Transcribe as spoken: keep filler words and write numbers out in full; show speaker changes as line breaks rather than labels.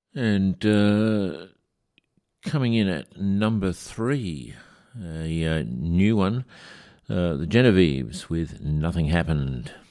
And uh, coming in at number three, a uh, new one, uh, the Genevieves with Nothing Happened.